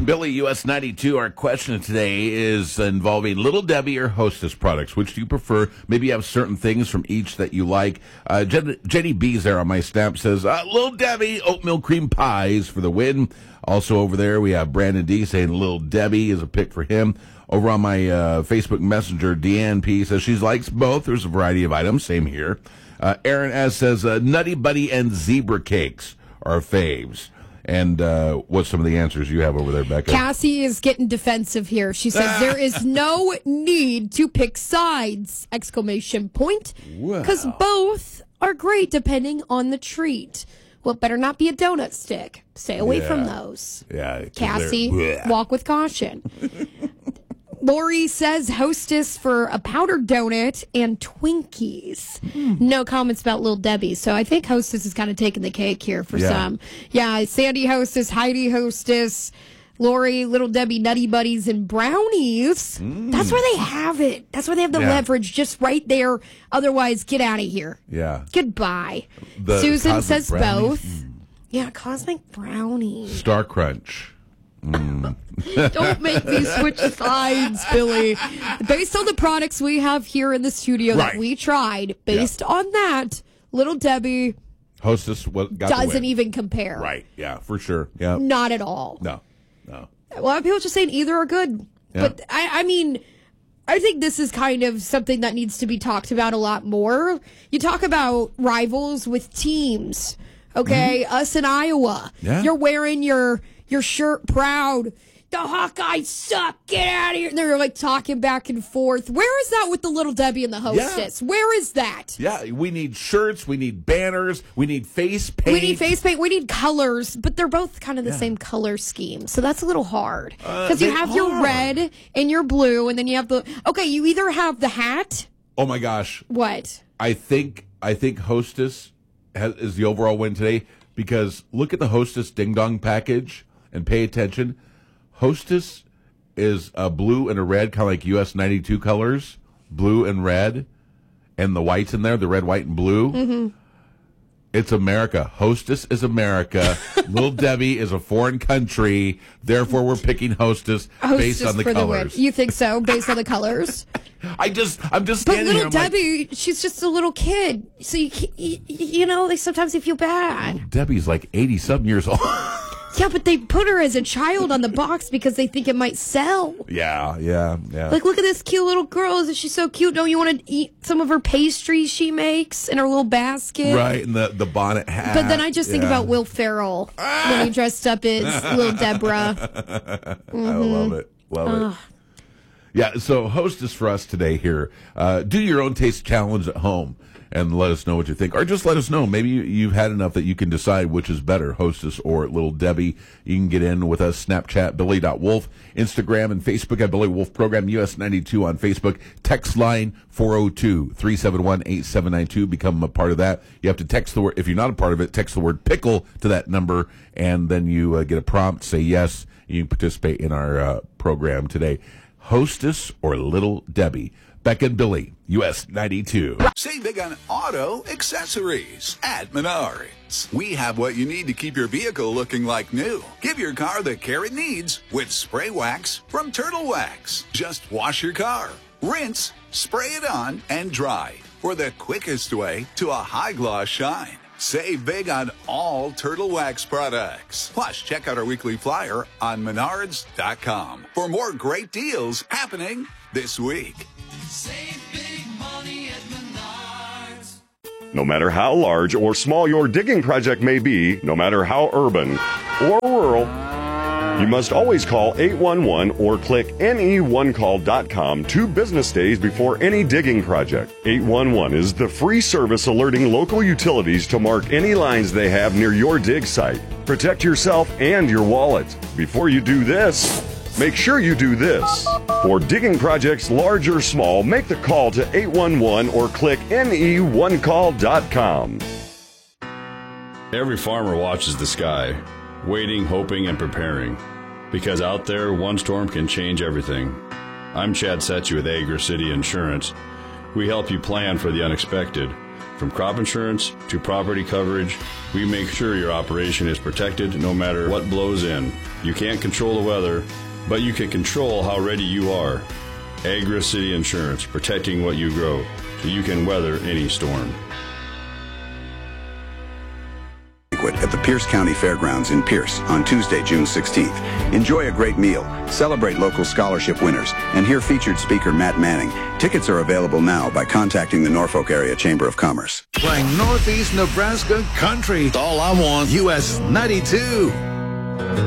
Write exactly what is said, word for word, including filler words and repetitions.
Billy, U S ninety-two. Our question today is involving Little Debbie or Hostess products. Which do you prefer? Maybe you have certain things from each that you like. Uh, Jen, Jenny B's there on my snap says, uh, Little Debbie oatmeal cream pies for the win. Also over there, we have Brandon D saying Little Debbie is a pick for him. Over on my uh, Facebook Messenger, Deanne P says she likes both. There's a variety of items. Same here. Uh, Aaron S says uh, Nutty Buddy and Zebra Cakes are faves. And uh, what's some of the answers you have over there, Becca? Cassie is getting defensive here. She says there is no need to pick sides! Exclamation point. Because Wow. both are great depending on the treat. Well, it better not be a donut stick. Stay away Yeah. from those. Yeah, 'cause Cassie, they're- walk with caution. Lori says Hostess for a powdered donut and Twinkies. No comments about Little Debbie. So I think Hostess is kind of taking the cake here for Yeah. some. Yeah, Sandy Hostess, Heidi Hostess, Lori, Little Debbie, Nutty Buddies, and Brownies. That's where they have it. That's where they have the Yeah. leverage, just right there. Otherwise, get out of here. Yeah. Goodbye. The Susan Cosmic says Brownies? both. Yeah, Cosmic Brownie. Star Crunch. Don't make me switch sides, Billy. Based on the products we have here in the studio Right. that we tried, based on that, Little Debbie Hostess what, got the doesn't win. even compare. Right, yeah, for sure. Yeah. Not at all. No, no. A lot of people just saying either are good. Yeah. But I, I mean, I think this is kind of something that needs to be talked about a lot more. You talk about rivals with teams. Okay, us in Iowa. Yeah. You're wearing your your shirt proud. The Hawkeyes suck. Get out of here. And they're like talking back and forth. Where is that with the Little Debbie and the Hostess? Where is that? Yeah, we need shirts, we need banners, we need face paint. We need face paint. We need colors, but they're both kind of the same color scheme, so that's a little hard because you they have your are. red and your blue, and then you have the okay. You either have the hat. Oh my gosh. What? I think I think Hostess has, is the overall win today because look at the Hostess Ding Dong package and pay attention. Hostess is a blue and a red, kind of like U S ninety-two colors, blue and red, and the whites in there, the red, white, and blue. Mm-hmm. It's America. Hostess is America. Little Debbie is a foreign country. Therefore, we're picking Hostess, Hostess based on the for colors. The win. You think so, based on the colors? I just, I'm just But standing little here. I'm like, Debbie, she's just a little kid, so you, ca- you, you know, they sometimes they feel bad. Debbie's like eighty some years old. Yeah, but they put her as a child on the box because they think it might sell. Yeah, yeah, yeah. Like, look at this cute little girl. Isn't she so cute? Don't you want to eat some of her pastries she makes in her little basket? Right, and the, the bonnet hat. But then I just think yeah. about Will Ferrell when he dressed up as little Deborah. I love it. Love it. Yeah, so Hostess for us today here. Uh, do your own taste challenge at home and let us know what you think. Or just let us know. Maybe you, you've had enough that you can decide which is better, Hostess or Little Debbie. You can get in with us, Snapchat, Billy dot Wolf, Instagram and Facebook at Billy Wolf Program, U S ninety-two on Facebook. Text line four oh two, three seven one, eight seven nine two. Become a part of that. You have to text the word, if you're not a part of it, text the word pickle to that number, and then you uh, get a prompt, say yes, and you can participate in our uh, program today. Hostess or Little Debbie? Becca and Billy, U S ninety-two. Save big on auto accessories at Menards. We have what you need to keep your vehicle looking like new. Give your car the care it needs with spray wax from Turtle Wax. Just wash your car, rinse, spray it on, and dry for the quickest way to a high gloss shine. Save big on all Turtle Wax products. Plus, check out our weekly flyer on menards dot com for more great deals happening this week. Save big money at Menards. No matter how large or small your digging project may be, no matter how urban or rural, you must always call eight one one or click N E one call dot com two business days before any digging project. eight one one is the free service alerting local utilities to mark any lines they have near your dig site. Protect yourself and your wallet. Before you do this, make sure you do this. For digging projects large or small, make the call to eight one one or click N E one call dot com. Every farmer watches the sky, waiting, hoping, and preparing. Because out there, one storm can change everything. I'm Chad Setchy with Agri City Insurance. We help you plan for the unexpected. From crop insurance to property coverage, we make sure your operation is protected no matter what blows in. You can't control the weather, but you can control how ready you are. Agra City Insurance, protecting what you grow, so you can weather any storm. At the Pierce County Fairgrounds in Pierce on Tuesday, June sixteenth. Enjoy a great meal, celebrate local scholarship winners, and hear featured speaker Matt Manning. Tickets are available now by contacting the Norfolk Area Chamber of Commerce. Playing Northeast Nebraska country. That's all I want. U S ninety-two.